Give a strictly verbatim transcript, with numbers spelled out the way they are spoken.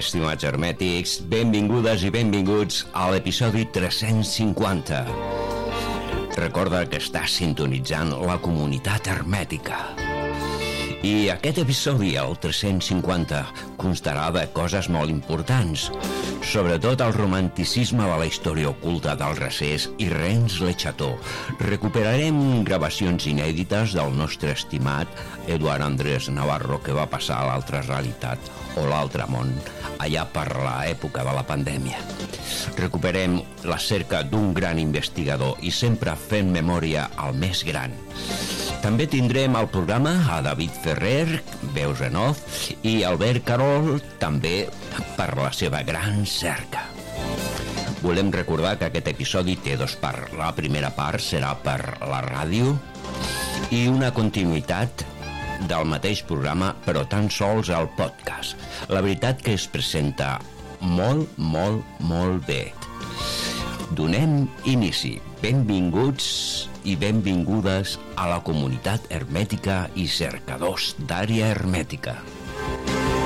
Estimats hermètics, benvingudes i benvinguts a l'episodi tres-cents cinquanta. Recorda que estàs sintonitzant la comunitat hermètica. I aquest episodi, el tres-cents cinquanta, constarà de coses molt importants, sobretot el romanticisme de la història oculta del Recés i Rennes le Chateau. Recuperarem gravacions inèdites del nostre estimat Eduard Andrés Navarro, que va passar a l'altra realitat o l'altre món, allà per l'època de la pandèmia. Recuperem la cerca d'un gran investigador i sempre fent memòria al més gran. També tindrem al programa a David Ferrer, veus en off, i Albert Carol, també per la seva gran cerca. Volem recordar que aquest episodi té dos parts. La primera part serà per la ràdio i una continuïtat del mateix programa, però tan sols al podcast. La veritat que es presenta molt, molt, molt bé. Donem inici. Benvinguts i benvingudes a la comunitat hermètica i cercadors d'àrea hermètica.